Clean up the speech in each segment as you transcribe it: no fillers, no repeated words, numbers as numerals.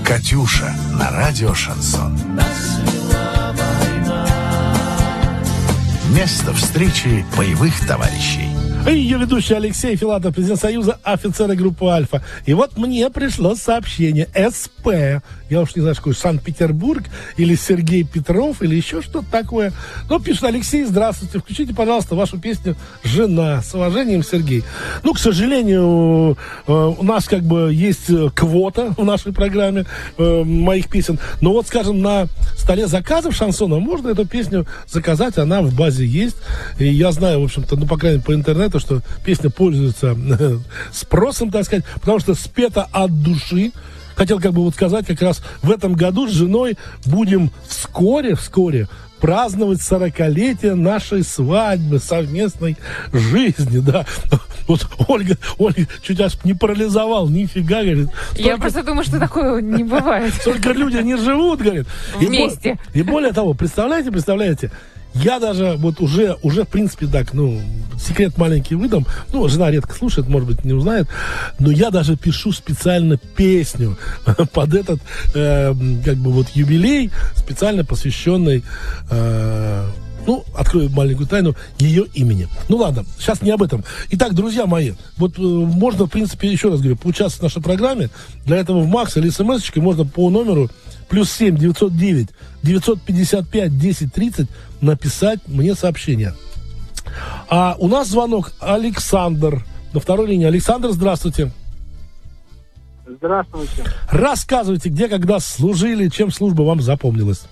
«Катюша» на радио «Шансон». Место встречи боевых товарищей. И ее ведущий Алексей Филатов, президент Союза офицеров группы «Альфа». И вот мне пришло сообщение. СП. Я уж не знаю, какой Санкт-Петербург, или Сергей Петров, или еще что-то такое. Но пишет: Алексей, здравствуйте. Включите, пожалуйста, вашу песню «Жена». С уважением, Сергей. Ну, к сожалению, у нас как бы есть квота в нашей программе моих песен. Но вот, скажем, на столе заказов шансона можно эту песню заказать. Она в базе есть. И я знаю, в общем-то, ну, по крайней мере, по интернету, что песня пользуется спросом, так сказать, потому что спета от души. Хотел как бы вот сказать, как раз в этом году с женой будем вскоре праздновать 40-летие нашей свадьбы, совместной жизни, да. Вот Ольга чуть аж не парализовал, нифига, говорит. Я просто думаю, что такое не бывает. Только люди не живут, говорит. Вместе. И более того, представляете, я даже вот уже в принципе так, ну, секрет маленький выдам. Ну, жена редко слушает, может быть, не узнает. Но я даже пишу специально песню под этот, как бы вот юбилей, специально посвященный, ну, открою маленькую тайну, ее имени. Ну, ладно, сейчас не об этом. Итак, друзья мои, вот можно, в принципе, еще раз говорю, поучаствовать в нашей программе. Для этого в МАКС или СМС-очке можно по номеру +7 909 955 1030 написать мне сообщение. А у нас звонок Александр на второй линии. Александр, здравствуйте. Здравствуйте. Рассказывайте, где, когда служили, чем служба вам запомнилась?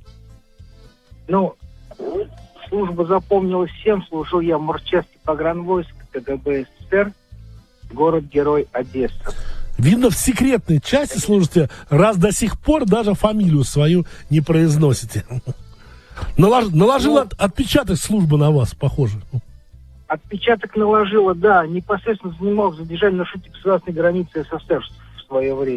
Ну, служба запомнилась всем. Служил я в морчасти погранвойск КГБ СССР, город-герой Одесса. Видно, в секретной части служите, раз до сих пор даже фамилию свою не произносите. Наложила отпечаток службы на вас, похоже. Отпечаток наложила, да. Непосредственно занимался задержанием нарушителей государственной границы СССР в свое время.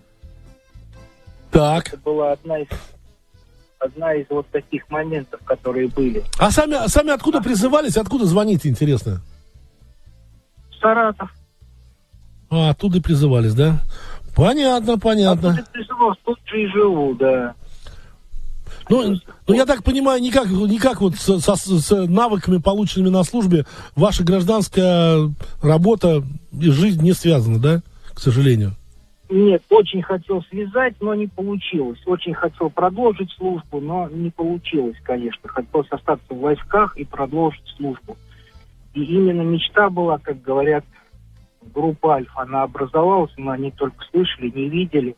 Так. Это была одна из вот таких моментов, которые были. А сами откуда призывались, откуда звоните, интересно? Саратов. А, оттуда и призывались, да? Понятно. Оттуда призывался, тут же и живу, да. Ну, я так понимаю, никак вот с навыками, полученными на службе, ваша гражданская работа и жизнь не связаны, да, к сожалению? Нет, очень хотел связать, но не получилось. Очень хотел продолжить службу, но не получилось, конечно. Хотелось остаться в войсках и продолжить службу. И именно мечта была, как говорят, группа «Альфа», она образовалась, мы о ней только слышали, не видели.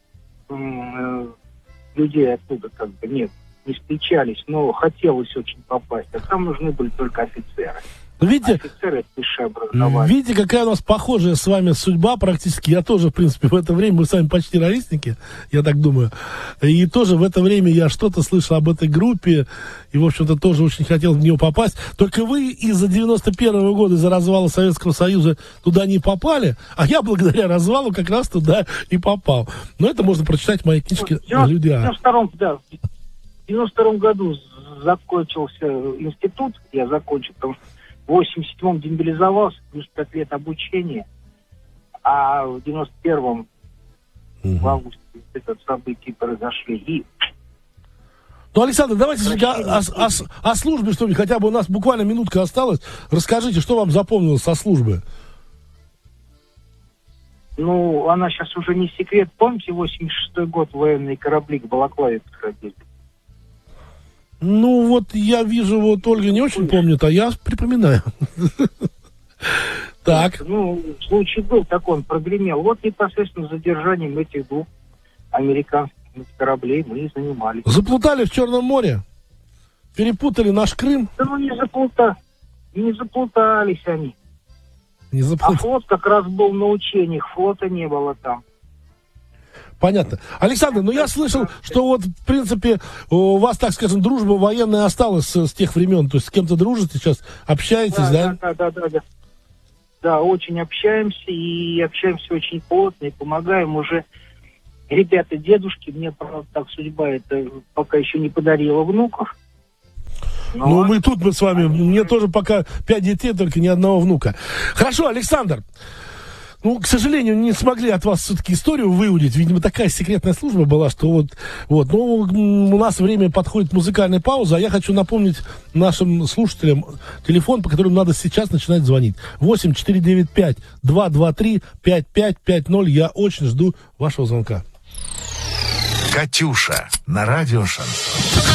Людей оттуда как бы не встречались, но хотелось очень попасть. А там нужны были только офицеры. Видите, офицеры это высшее образование. Видите, какая у нас похожая с вами судьба практически. Я тоже, в принципе, в это время, мы с вами почти ровесники, я так думаю. И тоже в это время я что-то слышал об этой группе. И, в общем-то, тоже очень хотел в нее попасть. Только вы из-за 91-го года, из-за развала Советского Союза туда не попали. А я благодаря развалу как раз туда и попал. Но это можно прочитать в моей книжке «Люди А». В 92-м году закончился институт. Я закончил, потому что в 87-м демобилизовался, плюс 5 лет обучения, а в 91-м, в августе, это события произошли. И... Ну, Александр, давайте о службе что-нибудь, хотя бы у нас буквально минутка осталась. Расскажите, что вам запомнилось со службы? Ну, она сейчас уже не секрет. Помните, 86-й год военные корабли к Балаклаве подходили? Ну, вот я вижу, вот Ольга не очень помнит, а я припоминаю. Так. Ну, случай был такой, он прогремел. Вот непосредственно задержанием этих двух американских кораблей мы и занимались. Заплутали в Черном море? Перепутали наш Крым? Да ну не заплутались они. А флот как раз был на учениях, флота не было там. Понятно. Александр, ну я слышал, что вот, в принципе, у вас, так скажем, дружба военная осталась с тех времен. То есть с кем-то дружите сейчас, общаетесь, да? Да. Да, очень общаемся, и общаемся очень плотно, и помогаем уже. Ребята, дедушки, мне, правда, так судьба это пока еще не подарила внуков. Ну, мы с вами, мне тоже пока 5 детей, только ни одного внука. Хорошо, Александр. Ну, к сожалению, не смогли от вас все-таки историю выудить. Видимо, такая секретная служба была, что вот. Ну, у нас время подходит музыкальная пауза, а я хочу напомнить нашим слушателям телефон, по которому надо сейчас начинать звонить. 8-495-223-5550. Я очень жду вашего звонка. «Катюша» на радио «Шансон».